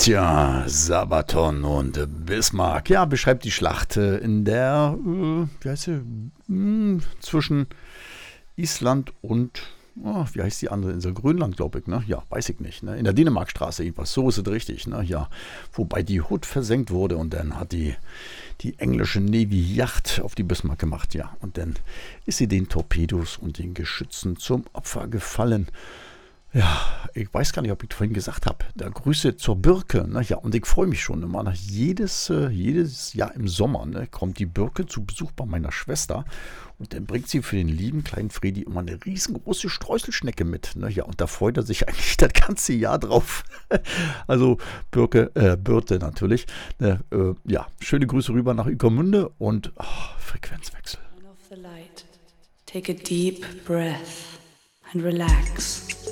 Tja, Sabaton und Bismarck. Ja, beschreibt die Schlacht in der, wie heißt sie, zwischen Island und, wie heißt die andere Insel? Grönland, glaube ich, ne? Ja, weiß ich nicht. Ne? In der Dänemarkstraße irgendwas, so ist es richtig, ne? Ja, wobei die Hood versenkt wurde und dann hat die englische Navy Yacht auf die Bismarck gemacht, ja. Und dann ist sie den Torpedos und den Geschützen zum Opfer gefallen. Ja, ich weiß gar nicht, ob ich vorhin gesagt habe. Da Grüße zur Birke. Ne? Ja, und ich freue mich schon immer. Jedes Jahr im Sommer, ne, kommt die Birke zu Besuch bei meiner Schwester. Und dann bringt sie für den lieben kleinen Fredi immer eine riesengroße Streuselschnecke mit. Ne? Ja, und da freut er sich eigentlich das ganze Jahr drauf. Also Birte natürlich. Ja, schöne Grüße rüber nach Ueckermünde und Frequenzwechsel. Take a deep breath and relax.